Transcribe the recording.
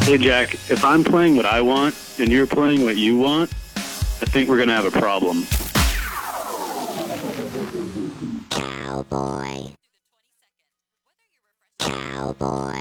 Hey, Jack, if I'm playing what I want and you're playing what you want, I think we're going to have a problem. Cowboy. Cowboy.